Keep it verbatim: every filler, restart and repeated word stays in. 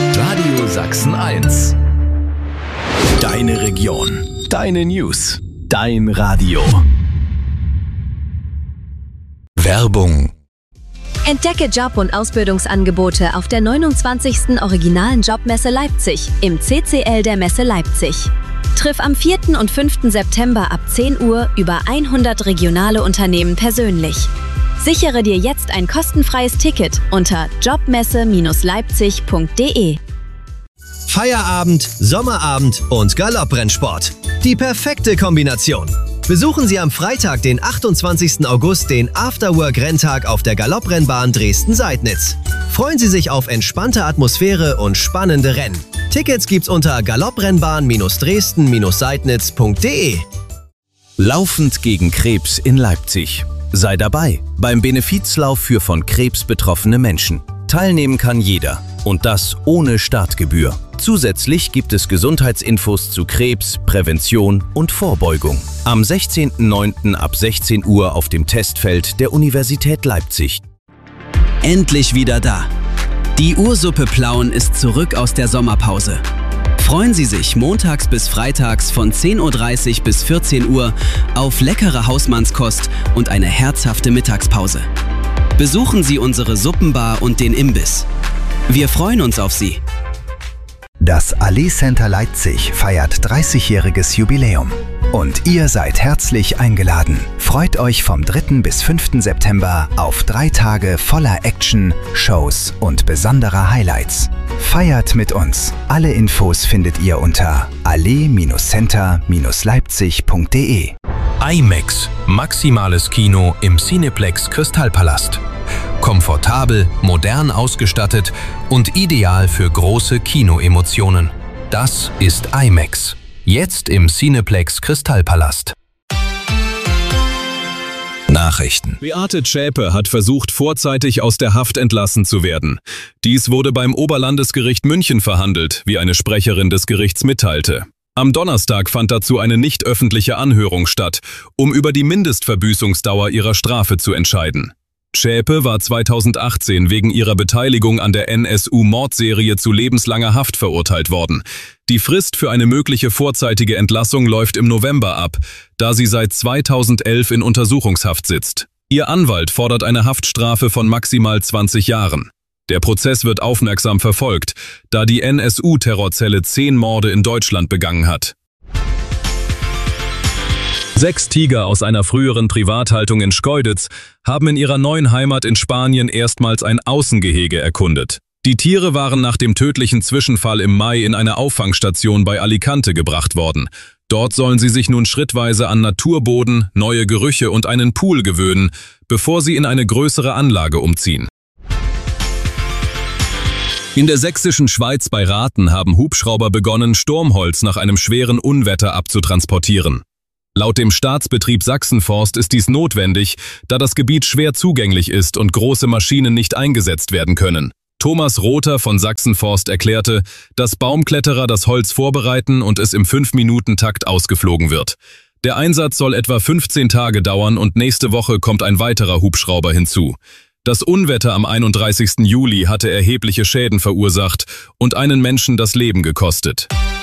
Radio Sachsen eins. Deine Region. Deine News. Dein Radio. Werbung. Entdecke Job- und Ausbildungsangebote auf der neunundzwanzigsten Originalen Jobmesse Leipzig im C C L der Messe Leipzig. Triff am vierten und fünften September ab zehn Uhr über hundert regionale Unternehmen persönlich. Sichere dir jetzt ein kostenfreies Ticket unter jobmesse Leipzig punkt de. Feierabend, Sommerabend und Galopprennsport. Die perfekte Kombination. Besuchen Sie am Freitag, den achtundzwanzigsten August, den Afterwork-Renntag auf der Galopprennbahn Dresden-Seidnitz. Freuen Sie sich auf entspannte Atmosphäre und spannende Rennen. Tickets gibt's unter galopprennbahn Dresden Seidnitz punkt de. Laufend gegen Krebs in Leipzig. Sei dabei beim Benefizlauf für von Krebs betroffene Menschen. Teilnehmen kann jeder und das ohne Startgebühr. Zusätzlich gibt es Gesundheitsinfos zu Krebs, Prävention und Vorbeugung. Am sechzehnten neunten ab sechzehn Uhr auf dem Testfeld der Universität Leipzig. Endlich wieder da. Die Ursuppe Plauen ist zurück aus der Sommerpause. Freuen Sie sich montags bis freitags von zehn Uhr dreißig bis vierzehn Uhr auf leckere Hausmannskost und eine herzhafte Mittagspause. Besuchen Sie unsere Suppenbar und den Imbiss. Wir freuen uns auf Sie. Das Allee Center Leipzig feiert dreißigjähriges Jubiläum. Und ihr seid herzlich eingeladen. Freut euch vom dritten bis fünften September auf drei Tage voller Action, Shows und besonderer Highlights. Feiert mit uns. Alle Infos findet ihr unter allee Center Leipzig punkt de. IMAX, maximales Kino im Cineplex Kristallpalast. Komfortabel, modern ausgestattet und ideal für große Kinoemotionen. Das ist IMAX. Jetzt im Cineplex Kristallpalast. Nachrichten. Beate Zschäpe hat versucht, vorzeitig aus der Haft entlassen zu werden. Dies wurde beim Oberlandesgericht München verhandelt, wie eine Sprecherin des Gerichts mitteilte. Am Donnerstag fand dazu eine nicht öffentliche Anhörung statt, um über die Mindestverbüßungsdauer ihrer Strafe zu entscheiden. Zschäpe war zweitausendachtzehn wegen ihrer Beteiligung an der N S U-Mordserie zu lebenslanger Haft verurteilt worden. Die Frist für eine mögliche vorzeitige Entlassung läuft im November ab, da sie seit zweitausendelf in Untersuchungshaft sitzt. Ihr Anwalt fordert eine Haftstrafe von maximal zwanzig Jahren. Der Prozess wird aufmerksam verfolgt, da die N S U-Terrorzelle zehn Morde in Deutschland begangen hat. Sechs Tiger aus einer früheren Privathaltung in Schkeuditz haben in ihrer neuen Heimat in Spanien erstmals ein Außengehege erkundet. Die Tiere waren nach dem tödlichen Zwischenfall im Mai in eine Auffangstation bei Alicante gebracht worden. Dort sollen sie sich nun schrittweise an Naturboden, neue Gerüche und einen Pool gewöhnen, bevor sie in eine größere Anlage umziehen. In der sächsischen Schweiz bei Rathen haben Hubschrauber begonnen, Sturmholz nach einem schweren Unwetter abzutransportieren. Laut dem Staatsbetrieb Sachsenforst ist dies notwendig, da das Gebiet schwer zugänglich ist und große Maschinen nicht eingesetzt werden können. Thomas Rother von Sachsenforst erklärte, dass Baumkletterer das Holz vorbereiten und es im fünf Minuten Takt ausgeflogen wird. Der Einsatz soll etwa fünfzehn Tage dauern und nächste Woche kommt ein weiterer Hubschrauber hinzu. Das Unwetter am einunddreißigsten Juli hatte erhebliche Schäden verursacht und einen Menschen das Leben gekostet.